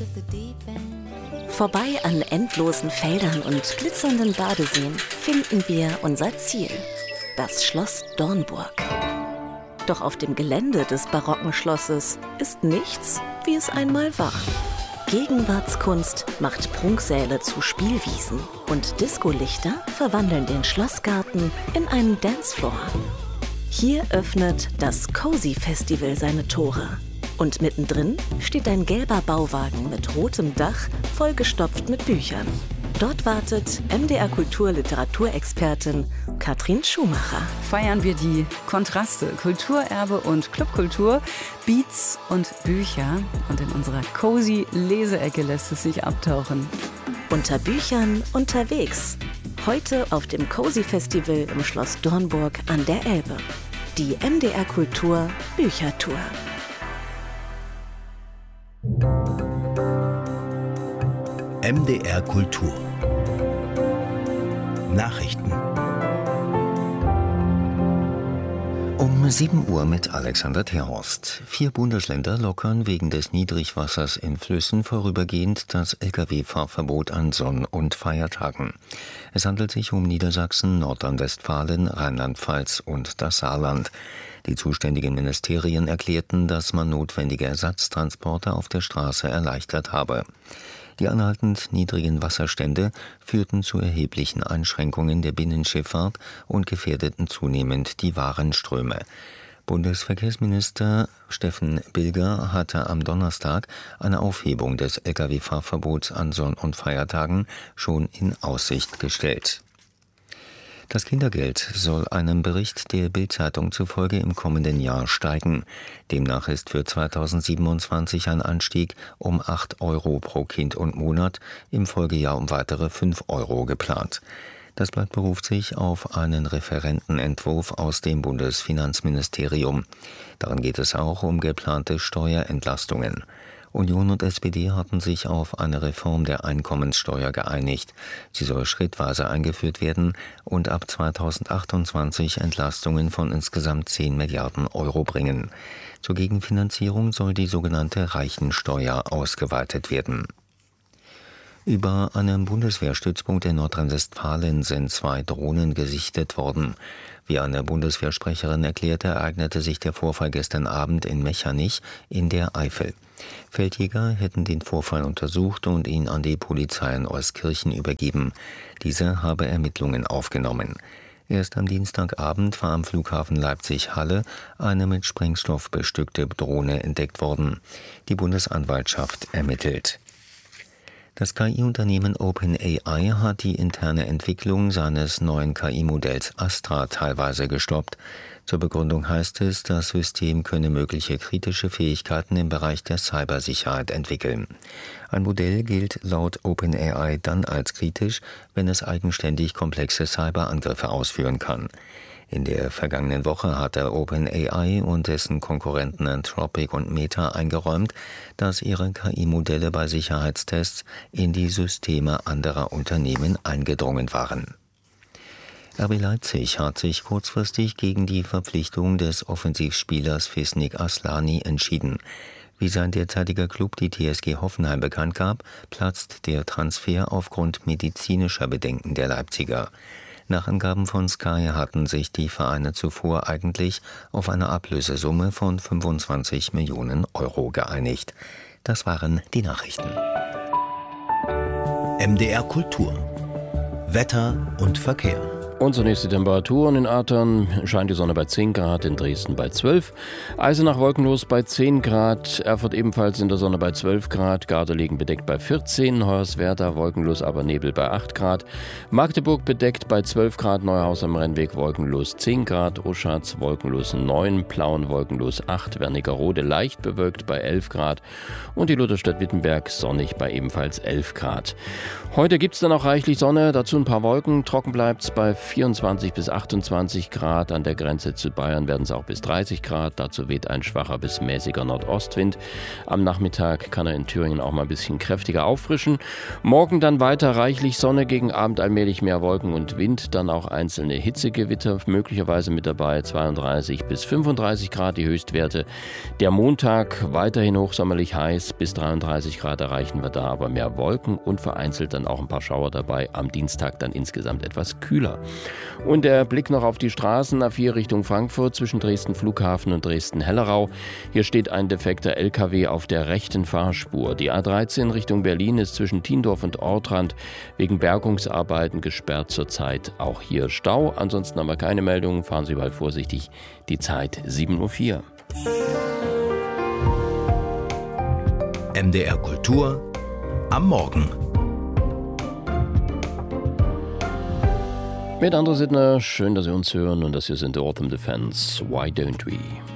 Vorbei an endlosen Feldern und glitzernden Badeseen finden wir unser Ziel, das Schloss Dornburg. Doch auf dem Gelände des barocken Schlosses ist nichts, wie es einmal war. Gegenwartskunst macht Prunksäle zu Spielwiesen und Discolichter verwandeln den Schlossgarten in einen Dancefloor. Hier öffnet das Cozy Festival seine Tore. Und mittendrin steht ein gelber Bauwagen mit rotem Dach, vollgestopft mit Büchern. Dort wartet MDR Kultur Literaturexpertin Katrin Schumacher. Feiern wir die Kontraste, Kulturerbe und Clubkultur, Beats und Bücher. Und in unserer cozy Leseecke lässt es sich abtauchen. Unter Büchern unterwegs. Heute auf dem Cozy Festival im Schloss Dornburg an der Elbe. Die MDR Kultur Büchertour. MDR Kultur Nachrichten um 7 Uhr mit Alexander Terhorst. 4 Bundesländer lockern wegen des Niedrigwassers in Flüssen vorübergehend das Lkw-Fahrverbot an Sonn- und Feiertagen. Es handelt sich um Niedersachsen, Nordrhein-Westfalen, Rheinland-Pfalz und das Saarland. Die zuständigen Ministerien erklärten, dass man notwendige Ersatztransporte auf der Straße erleichtert habe. Die anhaltend niedrigen Wasserstände führten zu erheblichen Einschränkungen der Binnenschifffahrt und gefährdeten zunehmend die Warenströme. Bundesverkehrsminister Steffen Bilger hatte am Donnerstag eine Aufhebung des Lkw-Fahrverbots an Sonn- und Feiertagen schon in Aussicht gestellt. Das Kindergeld soll einem Bericht der Bild-Zeitung zufolge im kommenden Jahr steigen. Demnach ist für 2027 ein Anstieg um 8 Euro pro Kind und Monat, im Folgejahr um weitere 5 Euro geplant. Das Blatt beruft sich auf einen Referentenentwurf aus dem Bundesfinanzministerium. Darin geht es auch um geplante Steuerentlastungen. Union und SPD hatten sich auf eine Reform der Einkommenssteuer geeinigt. Sie soll schrittweise eingeführt werden und ab 2028 Entlastungen von insgesamt 10 Milliarden Euro bringen. Zur Gegenfinanzierung soll die sogenannte Reichensteuer ausgeweitet werden. Über einem Bundeswehrstützpunkt in Nordrhein-Westfalen sind 2 Drohnen gesichtet worden. Wie eine Bundeswehrsprecherin erklärte, ereignete sich der Vorfall gestern Abend in Mechernich in der Eifel. Feldjäger hätten den Vorfall untersucht und ihn an die Polizei in Euskirchen übergeben. Diese habe Ermittlungen aufgenommen. Erst am Dienstagabend war am Flughafen Leipzig-Halle eine mit Sprengstoff bestückte Drohne entdeckt worden. Die Bundesanwaltschaft ermittelt. Das KI-Unternehmen OpenAI hat die interne Entwicklung seines neuen KI-Modells Astra teilweise gestoppt. Zur Begründung heißt es, das System könne mögliche kritische Fähigkeiten im Bereich der Cybersicherheit entwickeln. Ein Modell gilt laut OpenAI dann als kritisch, wenn es eigenständig komplexe Cyberangriffe ausführen kann. In der vergangenen Woche hatte OpenAI und dessen Konkurrenten Anthropic und Meta eingeräumt, dass ihre KI-Modelle bei Sicherheitstests in die Systeme anderer Unternehmen eingedrungen waren. RB Leipzig hat sich kurzfristig gegen die Verpflichtung des Offensivspielers Fisnik Aslani entschieden. Wie sein derzeitiger Klub die TSG Hoffenheim bekannt gab, platzt der Transfer aufgrund medizinischer Bedenken der Leipziger. Nach Angaben von Sky hatten sich die Vereine zuvor eigentlich auf eine Ablösesumme von 25 Millionen Euro geeinigt. Das waren die Nachrichten. MDR Kultur. Wetter und Verkehr. Und zunächst die Temperaturen. In Athern scheint die Sonne bei 10 Grad, in Dresden bei 12. Eisenach wolkenlos bei 10 Grad, Erfurt ebenfalls in der Sonne bei 12 Grad, Gardelegen bedeckt bei 14, Hoyerswerda wolkenlos, aber Nebel bei 8 Grad, Magdeburg bedeckt bei 12 Grad, Neuhaus am Rennweg wolkenlos 10 Grad, Oschatz wolkenlos 9, Plauen wolkenlos 8, Wernigerode leicht bewölkt bei 11 Grad und die Lutherstadt Wittenberg sonnig bei ebenfalls 11 Grad. Heute gibt es dann auch reichlich Sonne, dazu ein paar Wolken, trocken bleibt es bei 24 bis 28 Grad. An der Grenze zu Bayern werden es auch bis 30 Grad. Dazu weht ein schwacher bis mäßiger Nordostwind. Am Nachmittag kann er in Thüringen auch mal ein bisschen kräftiger auffrischen. Morgen dann weiter reichlich Sonne, gegen Abend allmählich mehr Wolken und Wind. Dann auch einzelne Hitzegewitter möglicherweise mit dabei. 32 bis 35 Grad die Höchstwerte. Der Montag weiterhin hochsommerlich heiß. Bis 33 Grad erreichen wir da, aber mehr Wolken und vereinzelt dann auch ein paar Schauer dabei. Am Dienstag dann insgesamt etwas kühler. Und der Blick noch auf die Straßen. A4 Richtung Frankfurt zwischen Dresden Flughafen und Dresden-Hellerau. Hier steht ein defekter LKW auf der rechten Fahrspur. Die A13 Richtung Berlin ist zwischen Tiendorf und Ortrand wegen Bergungsarbeiten gesperrt zurzeit. Auch hier Stau. Ansonsten haben wir keine Meldungen. Fahren Sie überall vorsichtig. Die Zeit 7:04 Uhr. MDR Kultur am Morgen. Mit André Sittner, schön, dass Sie uns hören und das hier sind The Autumn Defense. Why Don't We?